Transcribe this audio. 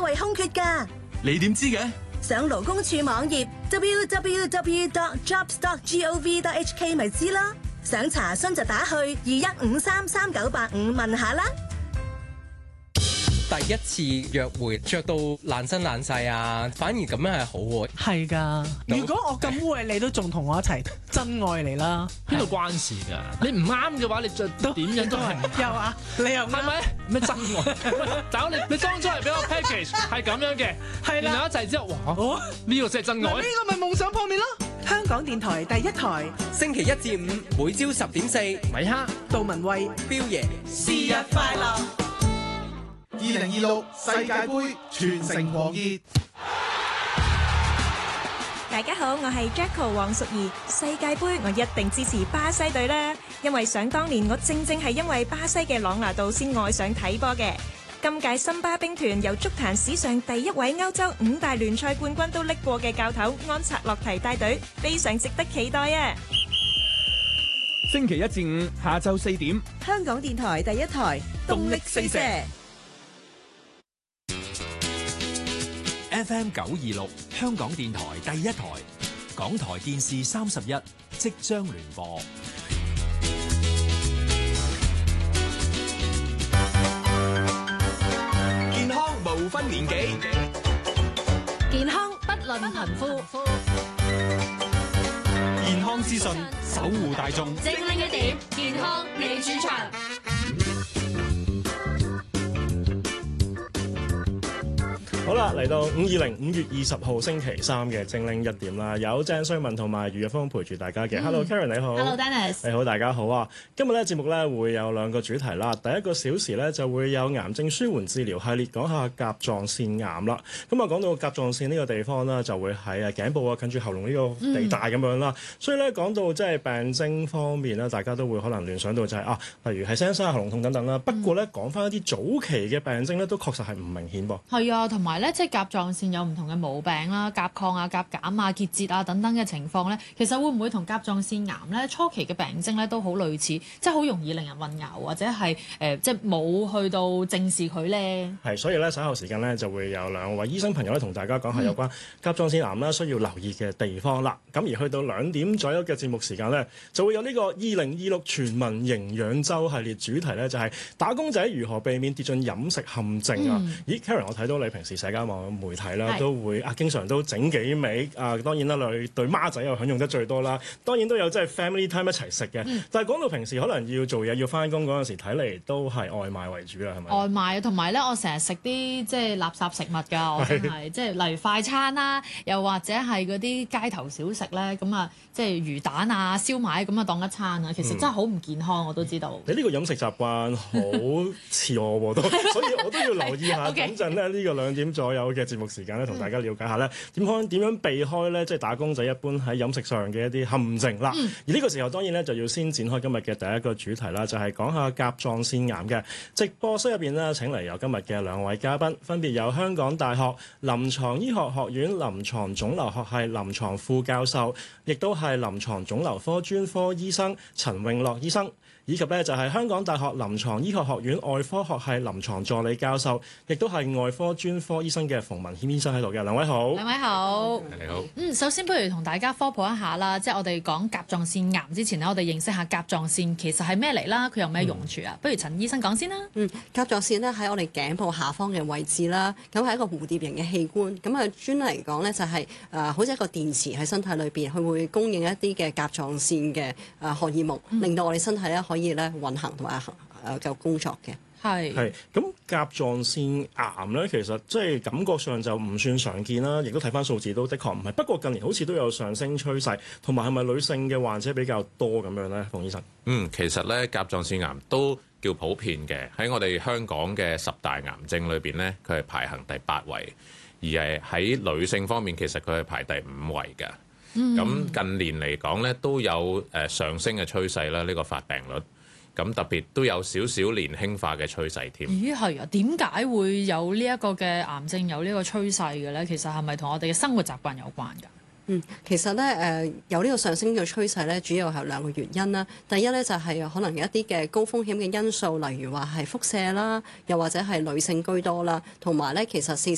位空缺㗎。 你點知嘅？ 上勞工處網頁 www.jobs.gov.hk 咪知啦。想查詢就打去21533985問下啦。 第一次約會着到爛身爛世啊，反而咁樣係好喎。 係㗎，如果我咁污你都仲同我一齊，真愛嚟啦。 邊度關事㗎？你唔啱嘅話，你着點樣都係唔又啊，你又係咪咩真愛？大佬你當初係俾我 package 係咁樣嘅， 係啦， 然後一齊之後，哇！呢個先係真愛。 呢個咪夢想破滅咯！香港電台第一台， 星期一至五每朝10:4， 米哈、 杜文慧、 標爺， 是日快樂。 2026世界盃全城狂熱。 大家好，我係 Jacko 黃淑儀。世界盃我一定支持巴西隊啦，因為想當年我正係因為巴西嘅朗拿度先愛上睇波嘅。今屆森巴兵團由足壇史上第一位歐洲5大聯賽冠軍都拎過嘅教頭安察洛提帶隊，非常值得期待啊！ 星期一至五下晝4點， 香港電台第一台動力四射。 FM 926香港電台第一台，港台電視31即將聯播。 健康無分年紀， 健康不論貧富， 健康資訊守護大眾， 精靈一點，健康你主場。 好啦，嚟到5月20號星期三嘅精靈一點啦，有鄭瑞文同埋余若峰陪住大家嘅。Hello Karen 你好 ，Hello Dennis， 你好，大家好啊！今日咧節目咧會有兩個主題啦。第一個小時咧就會有癌症舒緩治療系列，講下甲狀腺癌啦。咁啊講到甲狀腺呢個地方啦，就會喺頸部啊近住喉嚨呢個地帶咁樣啦。所以咧講到即係病徵方面咧，大家都會可能聯想到就係例如係聲沙、喉嚨痛等等啦。不過咧講翻一啲早期嘅病徵咧，都確實係唔明顯噃。 係啊，同埋咧即係甲狀腺有唔同嘅毛病啦，甲亢啊、甲減啊、結節啊等等嘅情況咧，其實會唔會同甲狀腺癌咧初期嘅病徵咧都好類似，即係好容易令人混淆，或者係即係冇去到正視佢咧？係， 所以咧稍後時間咧就會有兩位醫生朋友咧同大家講下有關甲狀腺癌啦需要留意嘅地方啦。咁而去到2點左右嘅節目時間咧，就會有呢個2026全民營養週系列，主題咧就係打工仔如何避免跌進飲食陷阱啊！咦 Karen， 我睇到你平時社交網媒體啦，都會經常都整幾味當然啦，你對孖仔又享用得最多啦。當然都有即係 family time 一齊食嘅。但係講到平時可能要做嘢要翻工嗰陣時，睇嚟都係外賣為主啦，係咪？ 外賣同埋咧，我成日食啲即係垃圾食物㗎，我真係即係例如快餐啦，又或者係嗰啲街頭小食咧，咁啊即係魚蛋啊、燒賣咁啊當一餐啊，其實真係好唔健康，我都知道。 你呢個飲食習慣好似我喎都，所以我都要留意下。等陣咧呢個2點左右嘅節目時間咧，同大家了解下咧點樣避開咧即係打工仔一般喺飲食上嘅一啲陷阱啦。而呢個時候當然咧就要先展開今日嘅第一個主題啦，就係講下甲狀腺癌嘅。直播室入邊咧請嚟有今日嘅2位嘉賓，分別有香港大學臨床醫學學院臨床腫瘤學系臨床副教授，亦都係臨床腫瘤科專科醫生陳永樂醫生，以及咧就係香港大學臨床醫學學院外科學系臨床助理教授，亦都係外科專科醫生嘅馮文謙醫生喺度嘅。2位好。 2位好。 你好。 首先不如同大家科普一下啦，即係我哋講甲狀腺癌之前呢，我哋認識下甲狀腺其實係咩嚟啦，佢有咩用處啊？不如陳醫生講先啦。 甲狀腺咧喺我哋頸部下方嘅位置啦，咁係一個蝴蝶形嘅器官，咁啊專嚟講咧就係好似一個電池喺身體裏邊，佢會供應一啲嘅甲狀腺嘅荷爾蒙，令到我哋身體咧可以咧運行同埋夠工作嘅。 係咁甲狀腺癌咧，其實即係感覺上就唔算常見啦，亦都睇翻數字都的確唔係。不過近年好似都有上升趨勢，同埋係咪女性嘅患者比較多咁樣咧？馮醫生， 其實咧甲狀腺癌都叫普遍嘅，喺我哋香港嘅10大癌症裏邊咧，佢係排行第8位，而係喺女性方面其實佢係排第5位嘅。咁近年嚟講咧都有上升嘅趨勢啦，呢個發病率。咁特別都有少少年輕化嘅趨勢添。 咦係啊？點解會有呢一個嘅癌症有呢個趨勢嘅咧？其實係咪同我哋嘅生活習慣有關㗎？ 其實咧有呢個上升嘅趨勢咧，主要係2個原因啦。第一咧就係可能有一啲嘅高風險嘅因素，例如話係輻射啦，又或者係女性居多啦，同埋咧其實